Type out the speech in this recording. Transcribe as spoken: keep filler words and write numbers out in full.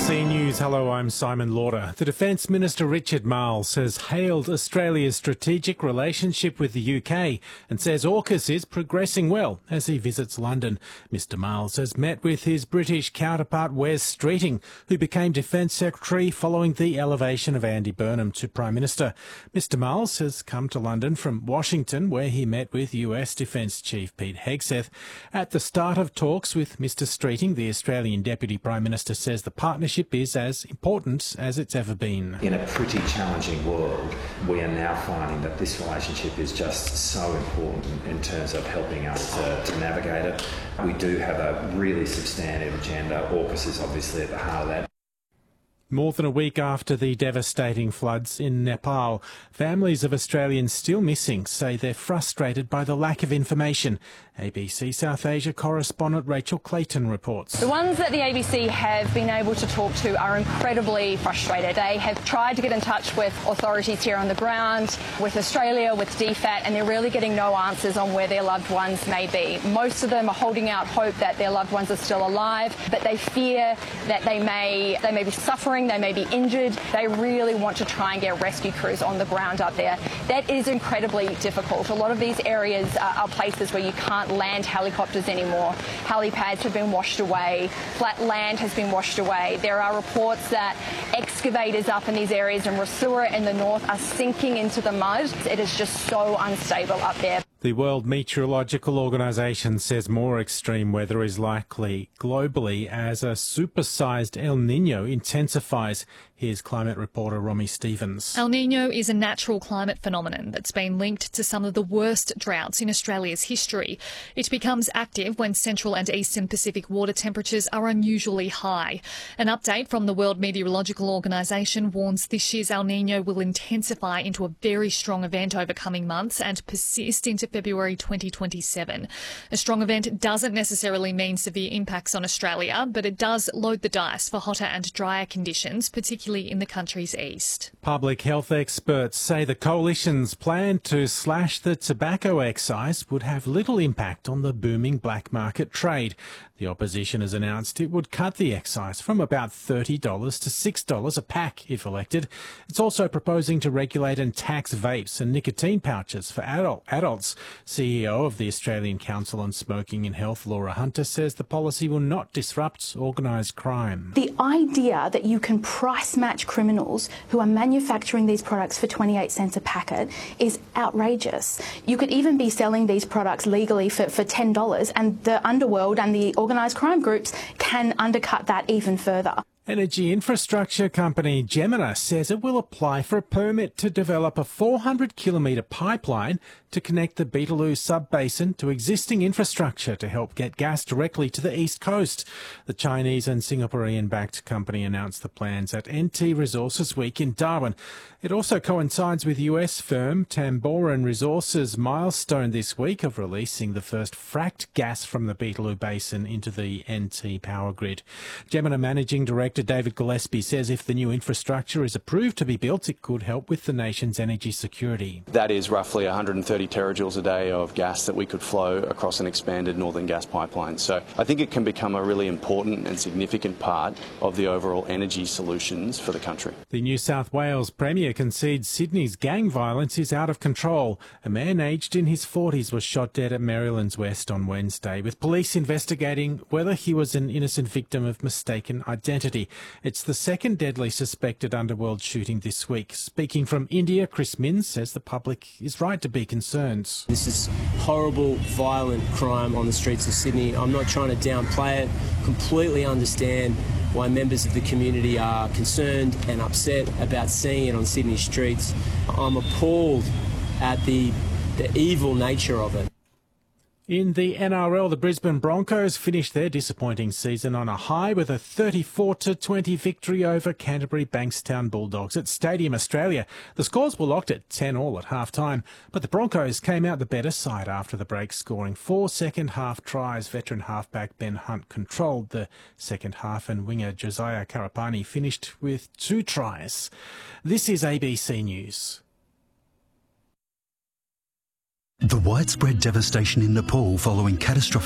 C News. Hello, I'm Simon Lauder. The Defence Minister Richard Marles has hailed Australia's strategic relationship with the U K and says AUKUS is progressing well as he visits London. Mr Marles has met with his British counterpart Wes Streeting, who became Defence Secretary following the elevation of Andy Burnham to Prime Minister. Mr Marles has come to London from Washington, where he met with U S Defence Chief Pete Hegseth. At the start of talks with Mr Streeting, the Australian Deputy Prime Minister says the partnership is as important as it's ever been. In a pretty challenging world, we are now finding that this relationship is just so important in terms of helping us to, to navigate it. We do have a really substantive agenda. AUKUS is obviously at the heart of that. More than a week after the devastating floods in Nepal, families of Australians still missing say they're frustrated by the lack of information. A B C South Asia correspondent Rachel Clayton reports. The ones that the A B C have been able to talk to are incredibly frustrated. They have tried to get in touch with authorities here on the ground, with Australia, with D FAT, and they're really getting no answers on where their loved ones may be. Most of them are holding out hope that their loved ones are still alive, but they fear that they may, they may be suffering, they may be injured. They really want to try and get rescue crews on the ground up there. That is incredibly difficult. A lot of these areas are, are places where you can't land helicopters anymore. Helipads have been washed away. Flat land has been washed away. There are reports that excavators up in these areas in Rasura in the north are sinking into the mud. It is just so unstable up there. The World Meteorological Organization says more extreme weather is likely globally as a supersized El Nino intensifies. Here's climate reporter Romy Stevens. El Nino is a natural climate phenomenon that's been linked to some of the worst droughts in Australia's history. It becomes active when central and eastern Pacific water temperatures are unusually high. An update from the World Meteorological Organization warns this year's El Nino will intensify into a very strong event over coming months and persist into February twenty twenty-seven. A strong event doesn't necessarily mean severe impacts on Australia, but it does load the dice for hotter and drier conditions, particularly in the country's east. Public health experts say the coalition's plan to slash the tobacco excise would have little impact on the booming black market trade. The opposition has announced it would cut the excise from about thirty dollars to six dollars a pack if elected. It's also proposing to regulate and tax vapes and nicotine pouches for adult adults. C E O of the Australian Council on Smoking and Health, Laura Hunter, says the policy will not disrupt organised crime. The idea that you can price match criminals who are manufacturing these products for twenty-eight cents a packet is outrageous. You could even be selling these products legally for, for ten dollars, and the underworld and the organised crime groups can undercut that even further. Energy infrastructure company Gemina says it will apply for a permit to develop a four hundred kilometre pipeline to connect the Beetaloo sub-basin to existing infrastructure to help get gas directly to the east coast. The Chinese and Singaporean-backed company announced the plans at N T Resources Week in Darwin. It also coincides with U S firm Tamboran Resources' milestone this week of releasing the first fracked gas from the Beetaloo Basin into the N T power grid. Gemina Managing Director David Gillespie says if the new infrastructure is approved to be built, it could help with the nation's energy security. That is roughly one hundred thirty terajoules a day of gas that we could flow across an expanded northern gas pipeline. So I think it can become a really important and significant part of the overall energy solutions for the country. The New South Wales Premier concedes Sydney's gang violence is out of control. A man aged in his forties was shot dead at Maryland's West on Wednesday, with police investigating whether he was an innocent victim of mistaken identity. It's the second deadly suspected underworld shooting this week. Speaking from India, Chris Minns says the public is right to be concerned. This is horrible, violent crime on the streets of Sydney. I'm not trying to downplay it. Completely understand why members of the community are concerned and upset about seeing it on Sydney streets. I'm appalled at the, the evil nature of it. In the N R L, the Brisbane Broncos finished their disappointing season on a high with a thirty-four to twenty victory over Canterbury Bankstown Bulldogs at Stadium Australia. The scores were locked at ten all at half-time, but the Broncos came out the better side after the break, scoring four second-half tries. Veteran halfback Ben Hunt controlled the second half, and winger Josiah Karapani finished with two tries. This is A B C News. The widespread devastation in Nepal following catastrophic